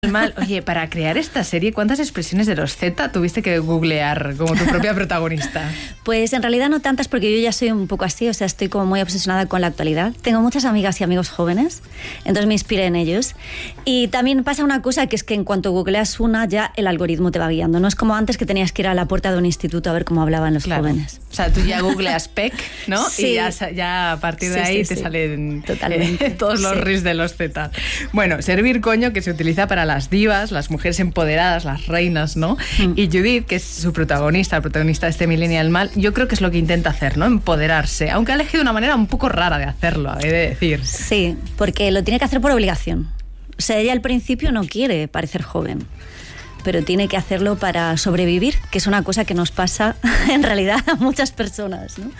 Mal. Oye, para crear esta serie, ¿cuántas expresiones de los Z tuviste que googlear como tu propia protagonista? Pues en realidad no tantas, porque yo ya soy un poco así, o sea, estoy como muy obsesionada con la actualidad. Tengo muchas amigas y amigos jóvenes, entonces me inspiré en ellos. Y también pasa una cosa, que es que en cuanto googleas una, ya el algoritmo te va guiando. No es como antes, que tenías que ir a la puerta de un instituto a ver cómo hablaban los jóvenes. O sea, tú ya googleas PEC, ¿no? Sí. Y ya a partir de ahí te salen todos los ris de los Z. Bueno, servir coño, que se utiliza para las divas, las mujeres empoderadas, las reinas, ¿no? Y Judith, que es su protagonista, el protagonista de este Millennial Mal, yo creo que es lo que intenta hacer, ¿no? Empoderarse, aunque ha elegido una manera un poco rara de hacerlo, he de decir. Sí, porque lo tiene que hacer por obligación. O sea, ella al principio no quiere parecer joven, pero tiene que hacerlo para sobrevivir, que es una cosa que nos pasa en realidad a muchas personas, ¿no?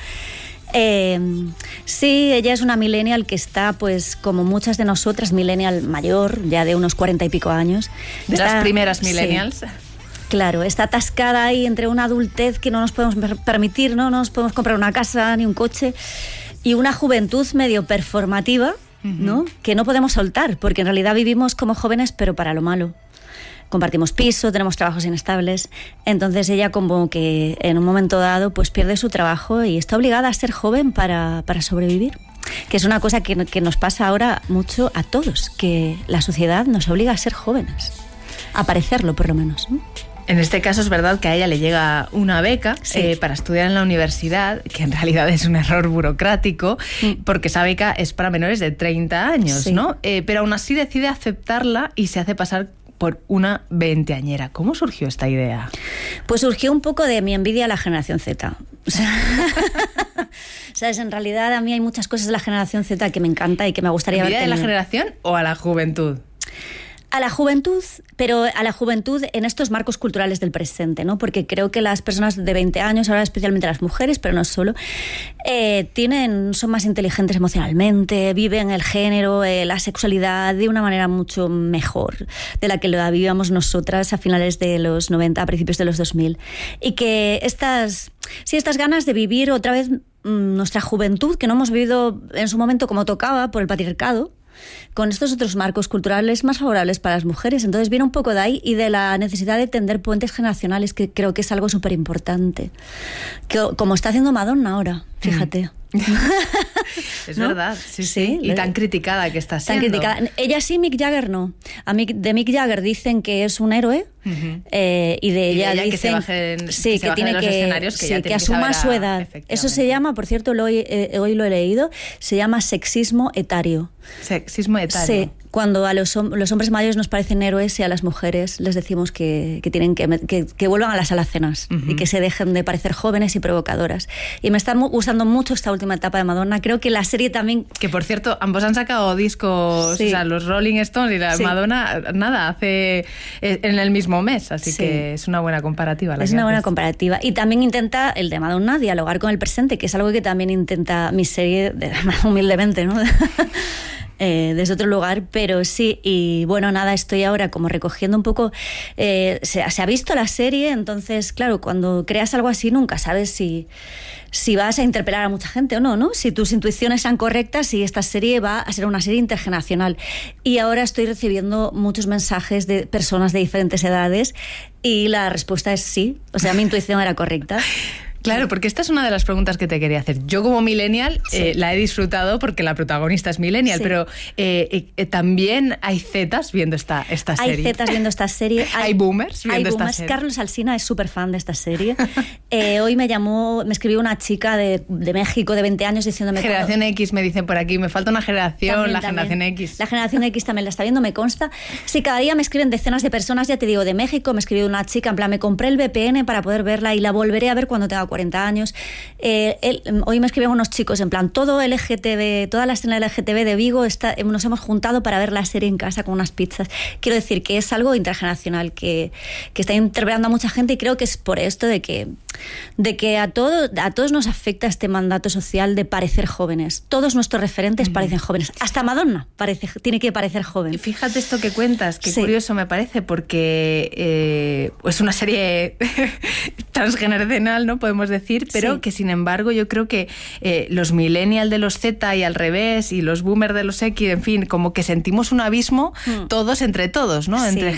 Sí, ella es una millennial que está, pues, como muchas de nosotras, millennial mayor, ya de unos 40 y pico años. De las primeras millennials. Sí. Claro, está atascada ahí entre una adultez que no nos podemos permitir, ¿no? No nos podemos comprar una casa ni un coche, y una juventud medio performativa, ¿no? Que no podemos soltar, porque en realidad vivimos como jóvenes, pero para lo malo. Compartimos piso, tenemos trabajos inestables, entonces ella como que en un momento dado pues pierde su trabajo y está obligada a ser joven para sobrevivir, que es una cosa que nos pasa ahora mucho a todos, que la sociedad nos obliga a ser jóvenes, a parecerlo por lo menos, ¿no? En este caso es verdad que a ella le llega una beca para estudiar en la universidad, que en realidad es un error burocrático, porque esa beca es para menores de 30 años, ¿no? Pero aún así decide aceptarla y se hace pasar por una veinteañera. ¿Cómo surgió esta idea? Pues surgió un poco de mi envidia a la generación Z. O sea, ¿sabes? En realidad a mí hay muchas cosas de la generación Z que me encanta y que me gustaría ver. ¿Envidia de la generación o a la juventud? A la juventud, pero a la juventud en estos marcos culturales del presente, ¿no? Porque creo que las personas de 20 años, ahora especialmente las mujeres, pero no solo, son más inteligentes emocionalmente, viven el género, la sexualidad de una manera mucho mejor de la que lo vivíamos nosotras a finales de los 90, a principios de los 2000. Y que estas ganas de vivir otra vez nuestra juventud, que no hemos vivido en su momento como tocaba por el patriarcado, con estos otros marcos culturales más favorables para las mujeres. Entonces viene un poco de ahí y de la necesidad de tender puentes generacionales, que creo que es algo súper importante, como está haciendo Madonna ahora, fíjate. Es ¿no? verdad, sí. Y tan criticada que está siendo. Tan criticada. Ella sí, Mick Jagger no. De Mick Jagger dicen que es un héroe, y de ella dicen que se baje que tiene de los escenarios, que asuma su edad. Eso se llama, por cierto, hoy lo he leído, se llama sexismo etario. Sexismo etario. Sí, cuando a los hombres mayores nos parecen héroes y a las mujeres les decimos que tienen que vuelvan a las alacenas y que se dejen de parecer jóvenes y provocadoras. Y me está gustando mucho esta última etapa de Madonna. Creo que la serie también... Que, por cierto, ambos han sacado discos, o sea, los Rolling Stones y la Madonna, hace en el mismo mes, así que es una buena comparativa. Es una buena comparativa. Y también intenta, el de Madonna, dialogar con el presente, que es algo que también intenta mi serie, humildemente, ¿no? Desde otro lugar, pero sí. Y bueno, nada, estoy ahora como recogiendo un poco, se ha visto la serie, entonces claro, cuando creas algo así nunca sabes si vas a interpelar a mucha gente o no, ¿no? Si tus intuiciones sean correctas, si esta serie va a ser una serie intergeneracional. Y ahora estoy recibiendo muchos mensajes de personas de diferentes edades y la respuesta es sí, o sea, mi intuición era correcta. Claro, porque esta es una de las preguntas que te quería hacer. Yo como millennial la he disfrutado porque la protagonista es millennial, pero también hay zetas viendo esta serie. Hay zetas viendo esta serie. Hay boomers viendo esta serie. Carlos Alsina es súper fan de esta serie. Hoy me escribió una chica de México de 20 años diciéndome... Generación X me dicen por aquí, me falta una generación, también. Generación X. La generación X también la está viendo, me consta. Sí, cada día me escriben decenas de personas, ya te digo, de México. Me escribió una chica, en plan, me compré el VPN para poder verla y la volveré a ver cuando tenga 40 años. Hoy me escribieron unos chicos, en plan, toda la escena LGTB de Vigo nos hemos juntado para ver la serie en casa con unas pizzas. Quiero decir que es algo intergeneracional que está interpelando a mucha gente, y creo que es por esto de que a todos nos afecta este mandato social de parecer jóvenes. Todos nuestros referentes parecen jóvenes. Hasta Madonna tiene que parecer joven. Fíjate esto que cuentas, qué curioso me parece, porque es una serie transgeneracional, ¿no? Podemos decir, pero que sin embargo yo creo que los millennials de los Z y al revés, y los boomers de los X, en fin, como que sentimos un abismo todos entre todos, ¿no? Entre